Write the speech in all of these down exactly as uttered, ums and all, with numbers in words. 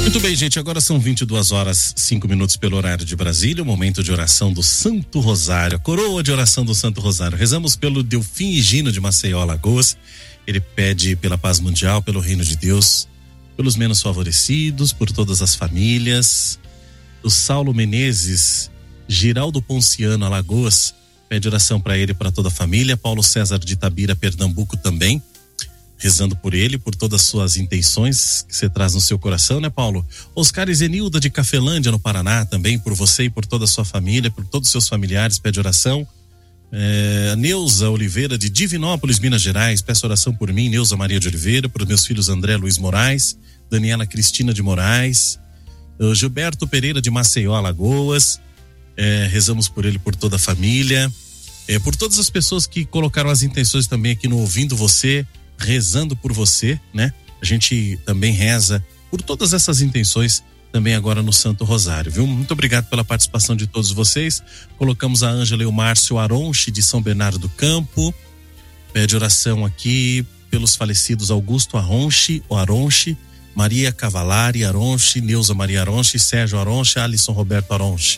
Muito bem, gente, agora são vinte e duas horas, cinco minutos pelo horário de Brasília, o momento de oração do Santo Rosário, a coroa de oração do Santo Rosário. Rezamos pelo Delfim Higino de Maceió, Alagoas. Ele pede pela paz mundial, pelo reino de Deus, pelos menos favorecidos, por todas as famílias. O Saulo Menezes, Giraldo Ponciano, Alagoas, pede oração para ele e para toda a família. Paulo César de Itabira, Pernambuco, também rezando por ele, por todas as suas intenções que você traz no seu coração, né, Paulo? Oscar e Zenilda de Cafelândia, no Paraná, também por você e por toda a sua família, por todos os seus familiares, pede oração. É, a Neuza Oliveira de Divinópolis, Minas Gerais, peço oração por mim, Neuza Maria de Oliveira, por meus filhos André Luiz Moraes, Daniela Cristina de Moraes, o Gilberto Pereira de Maceió, Alagoas, é, rezamos por ele, por toda a família, é, por todas as pessoas que colocaram as intenções também aqui no Ouvindo Você, rezando por você, né? A gente também reza por todas essas intenções também agora no Santo Rosário, viu? Muito obrigado pela participação de todos vocês. Colocamos a Ângela e o Márcio Aronchi de São Bernardo do Campo, pede oração aqui pelos falecidos Augusto Aronchi, o Aronchi, Maria Cavalari Aronchi, Neuza Maria Aronchi, Sérgio Aronchi, Alisson Roberto Aronchi.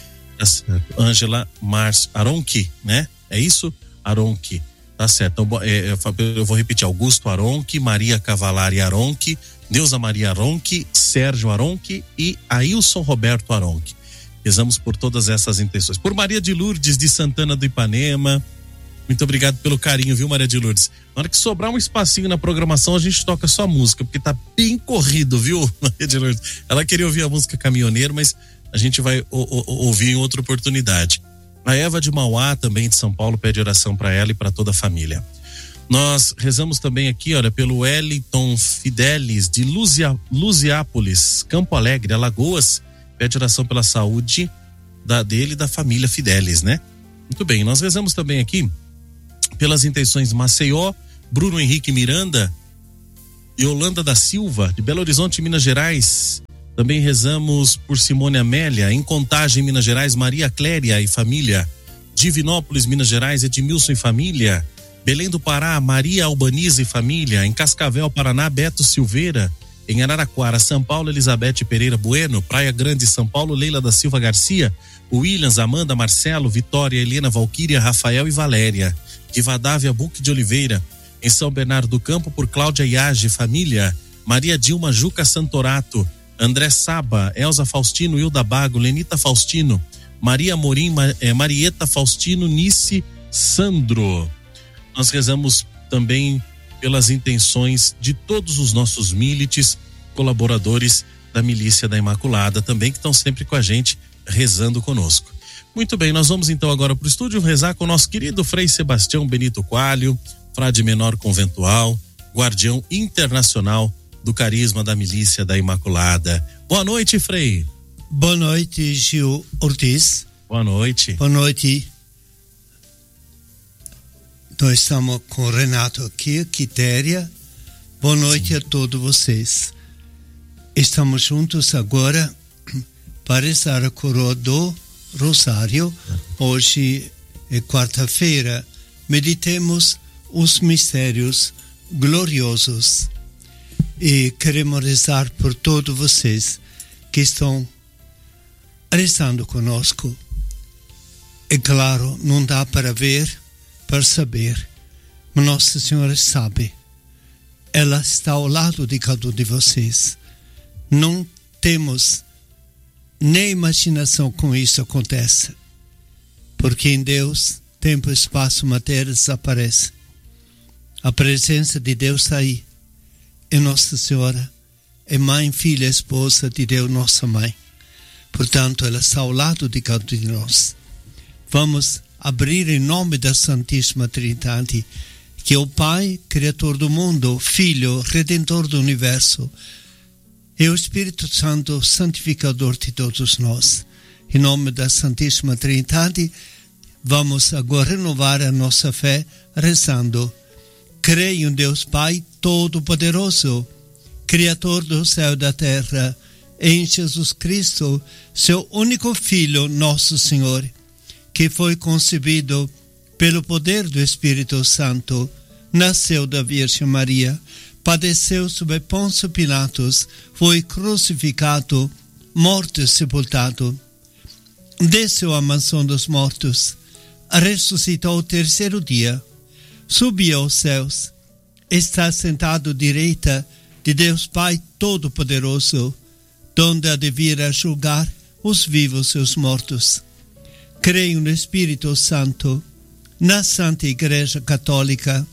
Ângela, Márcio Aronchi, né? É isso? Aronchi. Tá certo, então, é, eu vou repetir: Augusto Aronchi, Maria Cavalari Aronchi, Neuza Maria Aronchi, Sérgio Aronchi e Ailson Roberto Aronchi. Rezamos por todas essas intenções. Por Maria de Lourdes de Santana do Ipanema, muito obrigado pelo carinho, viu, Maria de Lourdes? Na hora que sobrar um espacinho na programação, a gente toca só música, porque tá bem corrido, viu, Maria de Lourdes? Ela queria ouvir a música Caminhoneiro, mas a gente vai o, o, ouvir em outra oportunidade. A Eva de Mauá, também de São Paulo, pede oração para ela e para toda a família. Nós rezamos também aqui, olha, pelo Wellington Fidelis de Luzia, Luziápolis, Campo Alegre, Alagoas, pede oração pela saúde da, dele e da família Fidelis, né? Muito bem, nós rezamos também aqui pelas intenções de Maceió, Bruno Henrique Miranda e Yolanda da Silva, de Belo Horizonte, Minas Gerais. Também rezamos por Simone Amélia, em Contagem, Minas Gerais, Maria Cléria e família. Divinópolis, Minas Gerais, Edmilson e família. Belém do Pará, Maria Albaniza e família. Em Cascavel, Paraná, Beto Silveira. Em Araraquara, São Paulo, Elizabeth Pereira Bueno. Praia Grande, São Paulo, Leila da Silva Garcia. Williams, Amanda, Marcelo, Vitória, Helena, Valquíria, Rafael e Valéria. Rivadavia, Buque de Oliveira. Em São Bernardo do Campo, por Cláudia Iage e família. Maria Dilma Juca Santorato. André Saba, Elza Faustino, Hilda Bago, Lenita Faustino, Maria Morim, Mar, eh, Marieta Faustino, Nice Sandro. Nós rezamos também pelas intenções de todos os nossos milites, colaboradores da Milícia da Imaculada, também que estão sempre com a gente, rezando conosco. Muito bem, nós vamos então agora para o estúdio rezar com o nosso querido Frei Sebastião Benito Coalho, frade menor conventual, guardião internacional do carisma da Milícia da Imaculada. Boa noite, Frei. Boa noite, Gil Ortiz. Boa noite. Boa noite. Nós estamos com o Renato aqui, Quitéria. Boa noite. Sim. A todos vocês. Estamos juntos agora para rezar a coroa do Rosário. Hoje é quarta-feira. Meditemos os mistérios gloriosos. E queremos rezar por todos vocês que estão rezando conosco. É claro, não dá para ver, para saber, mas Nossa Senhora sabe. Ela está ao lado de cada um de vocês. Não temos nem imaginação como isso acontece, porque em Deus, tempo, espaço, matéria desaparece. A presença de Deus está aí. E Nossa Senhora é mãe, filha, esposa de Deus, nossa mãe. Portanto, ela está ao lado de cada um de nós. Vamos abrir em nome da Santíssima Trindade, que é o Pai, Criador do mundo, Filho, Redentor do universo, e o Espírito Santo, santificador de todos nós. Em nome da Santíssima Trindade, vamos agora renovar a nossa fé rezando. Creio em Deus Pai Todo-Poderoso, Criador do céu e da terra, e em Jesus Cristo, seu único Filho, nosso Senhor, que foi concebido pelo poder do Espírito Santo, nasceu da Virgem Maria, padeceu sob Pôncio Pilatos, foi crucificado, morto e sepultado. Desceu à mansão dos mortos, ressuscitou ao terceiro dia, subiu aos céus, está sentado à direita de Deus Pai Todo-Poderoso, donde há de vir a julgar os vivos e os mortos. Creio no Espírito Santo, na Santa Igreja Católica,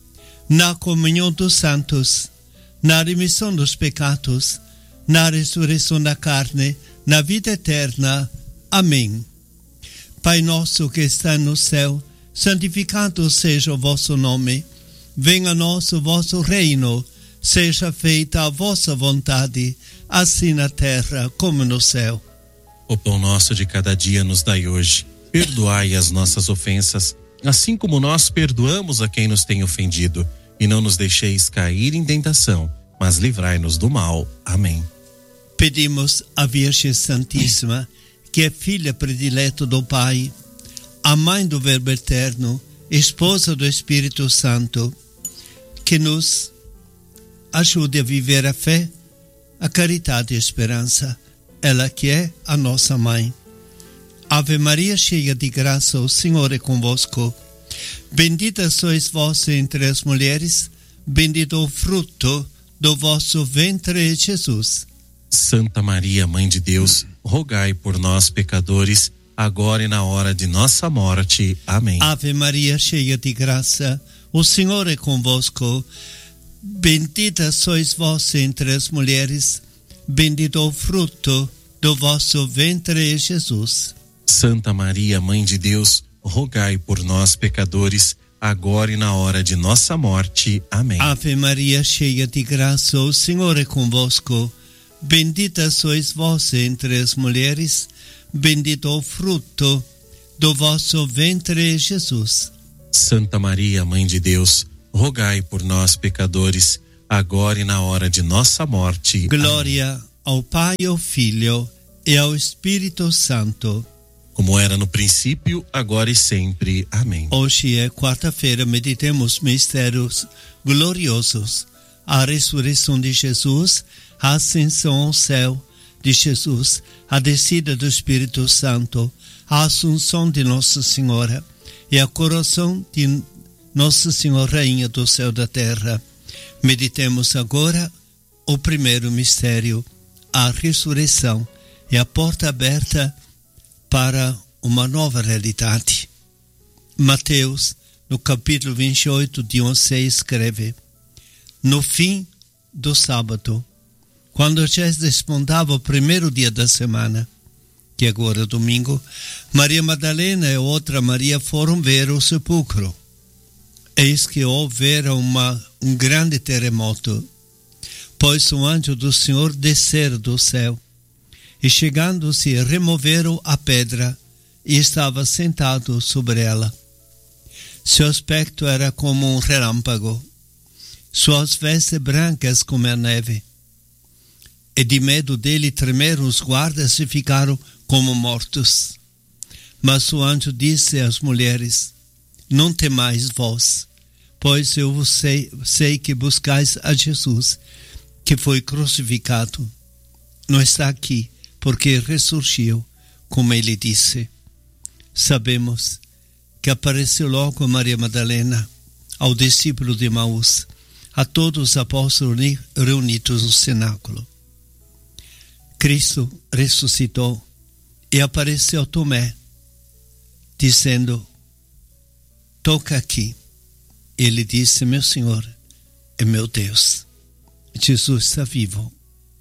na comunhão dos santos, na remissão dos pecados, na ressurreição da carne, na vida eterna. Amém. Pai nosso que está no céu, santificado seja o vosso nome. Venha a nós o vosso reino. Seja feita a vossa vontade, assim na terra como no céu. O pão nosso de cada dia nos dai hoje. Perdoai as nossas ofensas, assim como nós perdoamos a quem nos tem ofendido. E não nos deixeis cair em tentação, mas livrai-nos do mal. Amém. Pedimos à Virgem Santíssima, que é filha predileta do Pai, a mãe do Verbo Eterno, esposa do Espírito Santo, que nos ajude a viver a fé, a caridade e a esperança. Ela que é a nossa mãe. Ave Maria, cheia de graça, o Senhor é convosco. Bendita sois vós entre as mulheres, bendito o fruto do vosso ventre, Jesus. Santa Maria, Mãe de Deus, rogai por nós, pecadores, agora e na hora de nossa morte. Amém. Ave Maria, cheia de graça, o Senhor é convosco. Bendita sois vós entre as mulheres, bendito o fruto do vosso ventre, Jesus. Santa Maria, Mãe de Deus, rogai por nós, pecadores, agora e na hora de nossa morte. Amém. Ave Maria, cheia de graça, o Senhor é convosco. Bendita sois vós entre as mulheres, bendito o fruto do vosso ventre, Jesus. Santa Maria, Mãe de Deus, rogai por nós, pecadores, agora e na hora de nossa morte. Glória Amém. Ao Pai, ao Filho e ao Espírito Santo, como era no princípio, agora e sempre. Amém. Hoje é quarta-feira, meditemos mistérios gloriosos. A ressurreição de Jesus, a ascensão ao céu de Jesus, a descida do Espírito Santo, a assunção de Nossa Senhora e a coroação de Nossa Senhora Rainha do céu e da terra. Meditemos agora o primeiro mistério, a ressurreição, e a porta aberta para uma nova realidade. Mateus, no capítulo vinte e oito, de um a seis, escreve: no fim do sábado, quando já despontava o primeiro dia da semana, que agora é domingo, Maria Madalena e outra Maria foram ver o sepulcro. Eis que houvera uma, um grande terremoto, pois o anjo do Senhor descera do céu, e chegando-se removeram a pedra, e estava sentado sobre ela. Seu aspecto era como um relâmpago, suas vestes brancas como a neve. E de medo dele tremeram os guardas e ficaram como mortos. Mas o anjo disse às mulheres: não temais vós, pois eu sei, sei que buscais a Jesus, que foi crucificado. Não está aqui, porque ressurgiu, como ele disse. Sabemos que apareceu logo a Maria Madalena, ao discípulo de Emaús, a todos os apóstolos reunidos no cenáculo. Cristo ressuscitou e apareceu a Tomé, dizendo: toca aqui. Ele disse: meu Senhor e meu Deus. Jesus está vivo.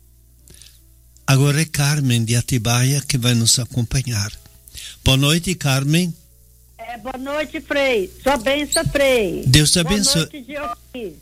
Agora é Carmen de Atibaia que vai nos acompanhar. Boa noite, Carmen. É, boa noite, Frei. Sua bênção, Frei. Deus te abençoe. Boa noite, Dionísio.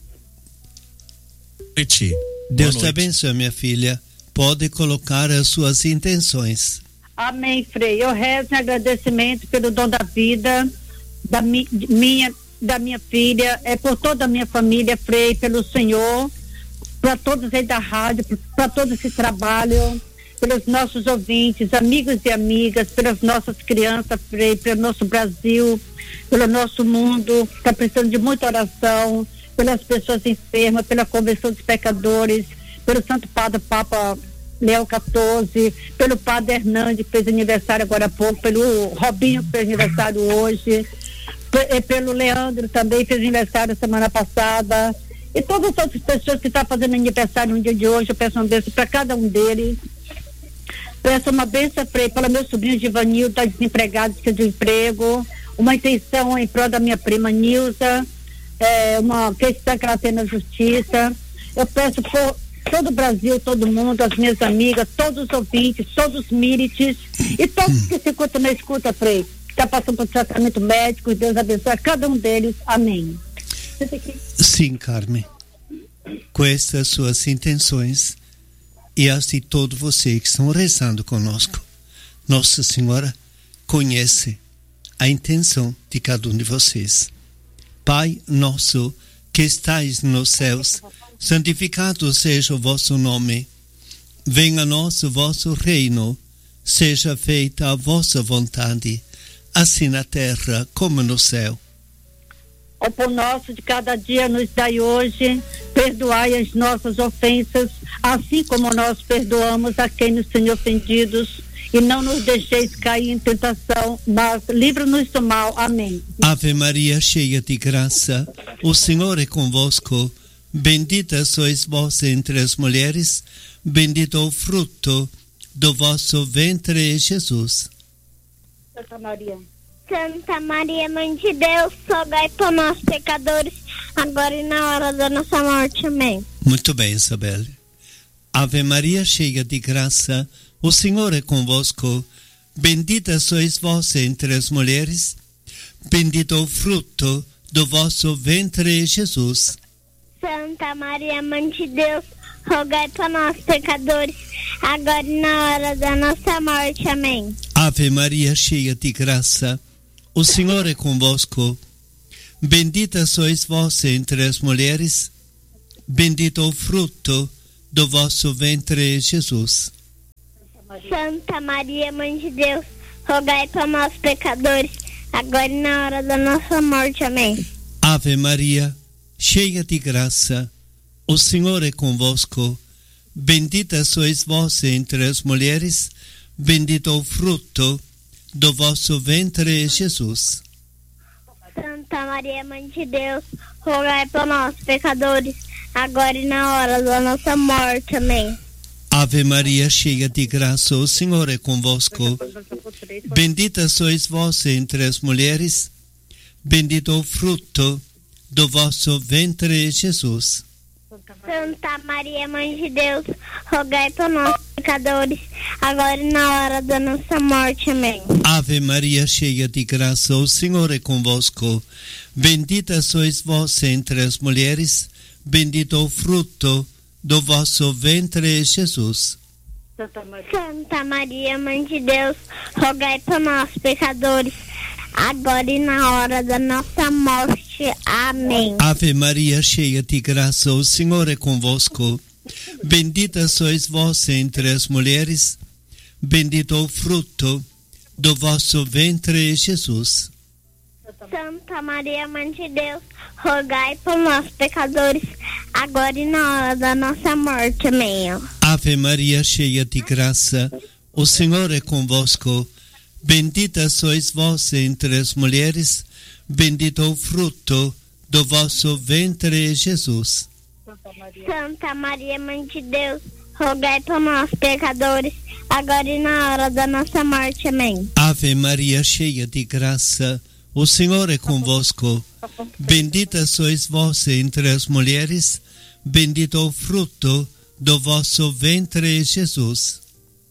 Deus te abençoe, minha filha. Pode colocar as suas intenções. Amém, Frei. Eu rezo em agradecimento pelo dom da vida, da mi, minha, da minha filha, é por toda a minha família, Frei, pelo Senhor, para todos aí da rádio, para todos que trabalham, pelos nossos ouvintes, amigos e amigas, pelas nossas crianças, Frei, pelo nosso Brasil, pelo nosso mundo, está precisando de muita oração. pelas pessoas enfermas, pela conversão dos pecadores, pelo Santo Padre Papa Leão quatorze, pelo Padre Hernandes, que fez aniversário agora há pouco, pelo Robinho, que fez aniversário hoje, p- pelo Leandro também, fez aniversário semana passada, e todas as outras pessoas que estão fazendo aniversário no dia de hoje. Eu peço uma bênção para cada um deles. Peço uma bênção, Frei, para meu sobrinho Givanildo, está desempregado, precisa de emprego, uma intenção em prol da minha prima Nilza, é, uma questão que ela tem na justiça. Eu peço por todo o Brasil, todo mundo, as minhas amigas, todos os ouvintes, todos os milites e todos que se encontram na escuta, Frei, que está passando por tratamento médico. Deus abençoe a cada um deles. Amém. Sim, Carmen. Com estas suas intenções e as de todos vocês que estão rezando conosco, Nossa Senhora conhece a intenção de cada um de vocês. Pai nosso que estais nos céus, santificado seja o vosso nome. Venha a nós o vosso reino. Seja feita a vossa vontade, assim na terra como no céu. O pão nosso de cada dia nos dai hoje, perdoai as nossas ofensas, assim como nós perdoamos a quem nos tem ofendidos, e não nos deixeis cair em tentação, mas livra-nos do mal. Amém. Ave Maria, cheia de graça, o Senhor é convosco. Bendita sois vós entre as mulheres, bendito o fruto do vosso ventre, Jesus. Santa Maria. Santa Maria, Mãe de Deus, rogai por nós pecadores, agora e na hora da nossa morte. Amém. Muito bem, Isabel. Ave Maria, cheia de graça, o Senhor é convosco. Bendita sois vós entre as mulheres, bendito o fruto do vosso ventre, Jesus. Santa Maria, Mãe de Deus, rogai por nós pecadores, agora e na hora da nossa morte. Amém. Ave Maria, cheia de graça, o Senhor é convosco. Bendita sois vós entre as mulheres, bendito o fruto do vosso ventre, Jesus. Santa Maria, Mãe de Deus, rogai por nós pecadores, agora e na hora da nossa morte. Amém. Ave Maria, cheia de graça, o Senhor é convosco. Bendita sois vós entre as mulheres, bendito o fruto do vosso ventre, Jesus. Santa Maria, Mãe de Deus, rogai por nós pecadores, agora e na hora da nossa morte. Amém. Ave Maria, cheia de graça, o Senhor é convosco. Bendita sois vós entre as mulheres, bendito o fruto do vosso ventre, Jesus. Santa Maria, Mãe de Deus, rogai por nós pecadores, agora e na hora da nossa morte. Amém. Ave Maria, cheia de graça, o Senhor é convosco. Bendita sois vós entre as mulheres, bendito o fruto do vosso ventre, Jesus. Santa Maria. Santa Maria, Mãe de Deus, rogai por nós pecadores, agora e na hora da nossa morte. Amém. Ave Maria, cheia de graça, o Senhor é convosco. Bendita sois vós entre as mulheres, bendito o fruto do vosso ventre, Jesus. Santa Maria, Mãe de Deus, rogai por nós pecadores, agora e na hora da nossa morte. Amém. Ave Maria, cheia de graça, o Senhor é convosco. Bendita sois vós entre as mulheres, bendito o fruto do vosso ventre, Jesus. Santa Maria, Mãe de Deus, rogai por nós pecadores, agora e na hora da nossa morte. Amém. Ave Maria, cheia de graça, o Senhor é convosco. Bendita sois vós entre as mulheres, bendito o fruto do vosso ventre, Jesus.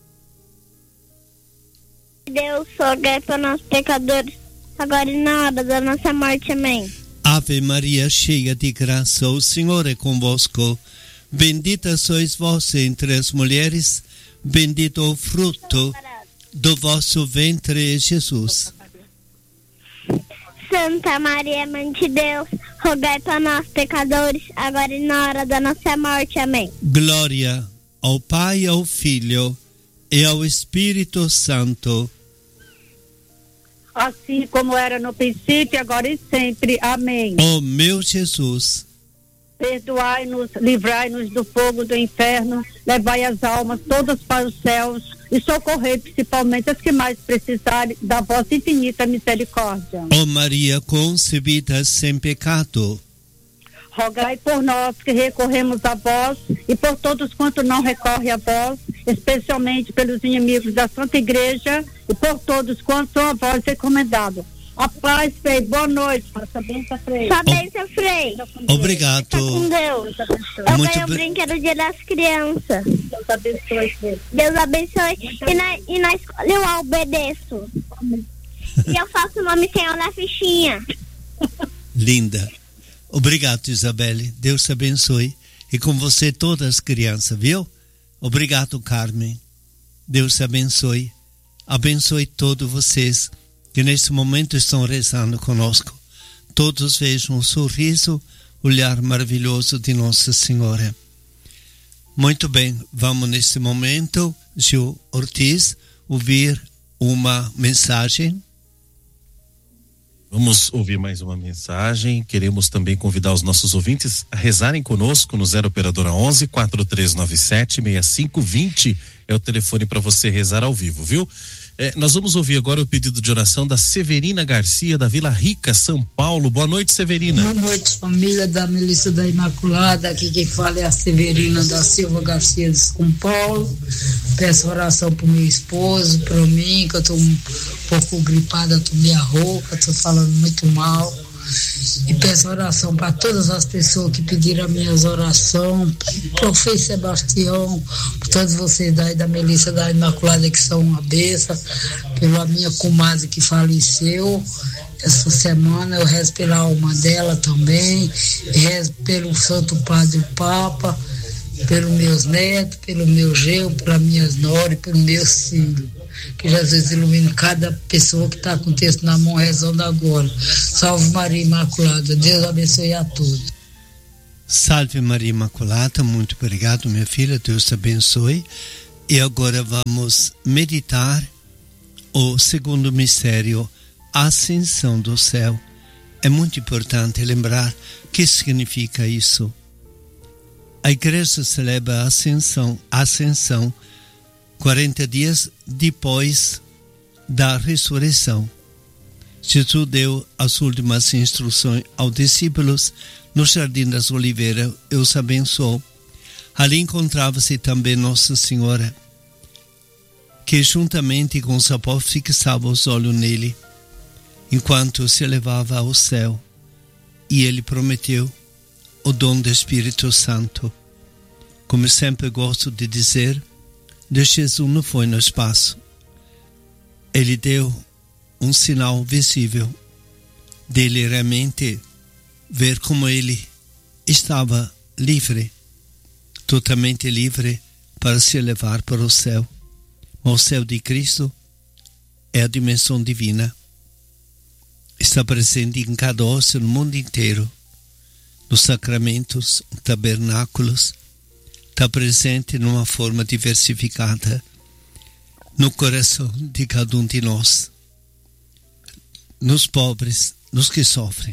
Deus, rogai por nós pecadores, agora e na hora da nossa morte. Amém. Ave Maria, cheia de graça, o Senhor é convosco. Bendita sois vós entre as mulheres, bendito o fruto do vosso ventre, Jesus. Santa Maria, Mãe de Deus, rogai por nós pecadores, agora e na hora da nossa morte. Amém. Glória ao Pai, ao Filho e ao Espírito Santo. Assim como era no princípio, agora e sempre. Amém. Ó meu Jesus, Perdoai-nos, livrai-nos do fogo do inferno, levai as almas todas para os céus e socorrei principalmente as que mais precisarem da vossa infinita misericórdia. Ó Maria concebida sem pecado, rogai por nós que recorremos a vós e por todos quanto não recorrem a vós, especialmente pelos inimigos da Santa Igreja e por todos quanto são a vós recomendados. A paz, Frei. Boa noite. Faça bênção, Frei. Sua bênção, Frei. Obrigado. Tá com Deus. Eu ganhei o brinquedo do Dia das Crianças. Deus abençoe, Frei. Deus abençoe. E na, e na escola eu obedeço. E eu faço o nome Senhor na fichinha. Linda. Obrigado, Isabelle. Deus te abençoe. E com você todas as crianças, viu? Obrigado, Carmen. Deus te abençoe. Abençoe todos vocês que nesse momento estão rezando conosco. Todos vejam o sorriso, o olhar maravilhoso de Nossa Senhora. Muito bem, vamos nesse momento, Gil Ortiz, ouvir uma mensagem. Vamos ouvir mais uma mensagem. Queremos também convidar os nossos ouvintes a rezarem conosco no zero operadora onze, quatro três nove sete, seis cinco dois zero. É o telefone para você rezar ao vivo, viu? É, nós vamos ouvir agora o pedido de oração da Severina Garcia, da Vila Rica, São Paulo. Boa noite, Severina. Boa noite, família da Melissa da Imaculada. Aqui quem fala é a Severina da Silva Garcia de São Paulo. Peço oração pro meu esposo, para mim, que eu tô um pouco gripada, tô meia rouca, tô falando muito mal. E peço oração para todas as pessoas que pediram as minhas orações, para o Frei Sebastião, para todos vocês daí da Melissa da Imaculada que são uma benção, pela minha comadre que faleceu essa semana, eu rezo pela alma dela também, rezo pelo Santo Padre Papa, pelos meus netos, pelo meu genro, pelas minhas noras, pelos meus filhos. Que Jesus ilumine cada pessoa que está com o texto na mão rezando agora. Salve Maria Imaculada, Deus abençoe a todos. Salve Maria Imaculada, muito obrigado, minha filha, Deus te abençoe. E agora vamos meditar o segundo mistério, a ascensão do céu. É muito importante lembrar o que significa isso. A igreja celebra a ascensão, a ascensão quarenta dias depois da ressurreição. Jesus deu as últimas instruções aos discípulos no Jardim das Oliveiras e os abençoou. Ali encontrava-se também Nossa Senhora, que juntamente com os apóstolos fixava os olhos nele, enquanto se elevava ao céu, e ele prometeu o dom do Espírito Santo. Como sempre gosto de dizer, de Jesus não foi no espaço. Ele deu um sinal visível dele realmente ver como ele estava livre, totalmente livre para se elevar para o céu. Mas o céu de Cristo é a dimensão divina. Está presente em cada osso no mundo inteiro, nos sacramentos, tabernáculos. Está presente numa forma diversificada no coração de cada um de nós, nos pobres, nos que sofrem.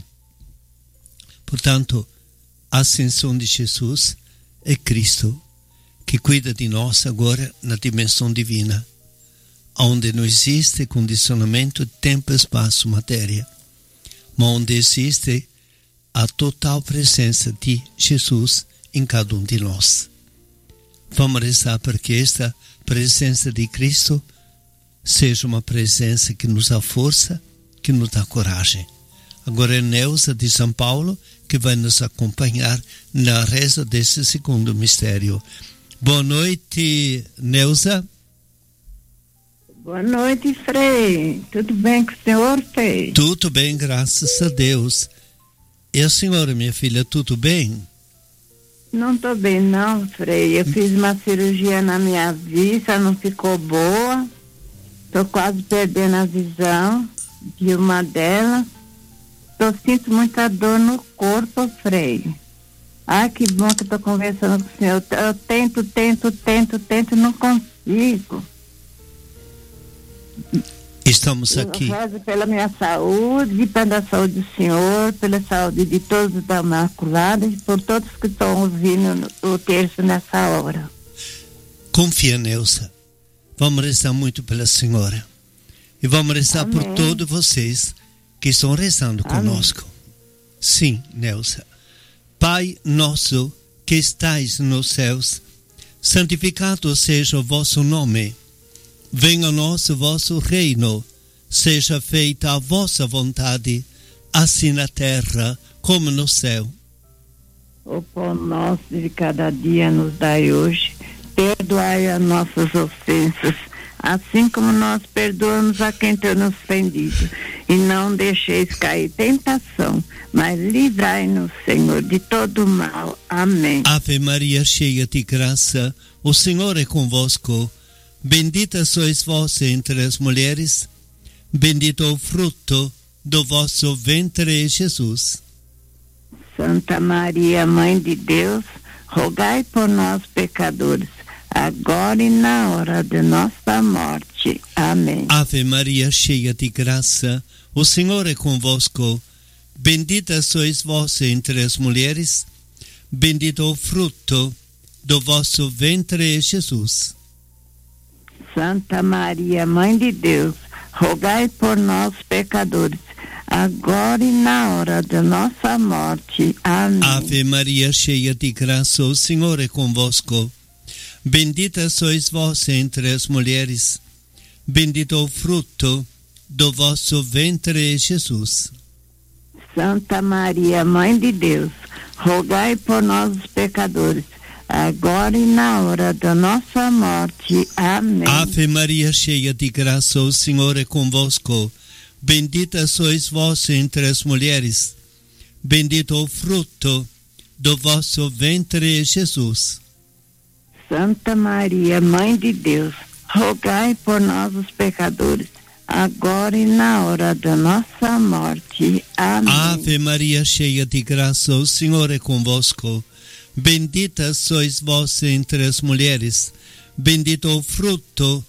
Portanto, a ascensão de Jesus é Cristo, que cuida de nós agora na dimensão divina, onde não existe condicionamento de tempo, espaço, matéria, mas onde existe a total presença de Jesus em cada um de nós. Vamos rezar para que esta presença de Cristo seja uma presença que nos dá força, que nos dá coragem. Agora é Neuza de São Paulo que vai nos acompanhar na reza desse segundo mistério. Boa noite, Neuza. Boa noite, Frei. Tudo bem com o senhor, Frei? Tudo bem, graças a Deus. E a senhora, minha filha, tudo bem? Não tô bem não, Frei. Eu fiz uma cirurgia na minha vista, não ficou boa. Tô quase perdendo a visão de uma delas. Tô sinto muita dor no corpo, Frei. Ai, que bom que eu tô conversando com o senhor. Eu tento, tento, tento, tento, não consigo. Estamos aqui. Eu rezo pela minha saúde, pela saúde do Senhor, pela saúde de todos da Imaculada e por todos que estão ouvindo o terço nessa hora. Confia, Neuza. Vamos rezar muito pela Senhora. E vamos rezar Amém. Por todos vocês que estão rezando Amém. Conosco. Sim, Neuza. Pai nosso que estais nos céus, santificado seja o vosso nome. Venha a nós o vosso reino. Seja feita a vossa vontade, assim na terra como no céu. O pão nosso de cada dia nos dai hoje. Perdoai as nossas ofensas, assim como nós perdoamos a quem tem nos ofendido. E não deixeis cair tentação, mas livrai-nos, Senhor, de todo mal. Amém. Ave Maria, cheia de graça, o Senhor é convosco. Bendita sois vós entre as mulheres, bendito o fruto do vosso ventre, Jesus. Santa Maria, Mãe de Deus, rogai por nós, pecadores, agora e na hora de nossa morte. Amém. Ave Maria, cheia de graça, o Senhor é convosco. Bendita sois vós entre as mulheres, bendito o fruto do vosso ventre, Jesus. Santa Maria, Mãe de Deus, rogai por nós, pecadores, agora e na hora de nossa morte. Amém. Ave Maria, cheia de graça, o Senhor é convosco. Bendita sois vós entre as mulheres, bendito o fruto do vosso ventre, Jesus. Santa Maria, Mãe de Deus, rogai por nós, os pecadores, agora e na hora da nossa morte. Amém. Ave Maria, cheia de graça, o Senhor é convosco. Bendita sois vós entre as mulheres, bendito o fruto do vosso ventre, Jesus. Santa Maria, Mãe de Deus, rogai por nós, os pecadores, agora e na hora da nossa morte. Amém. Ave Maria, cheia de graça, o Senhor é convosco. Bendita sois vós entre as mulheres, bendito o fruto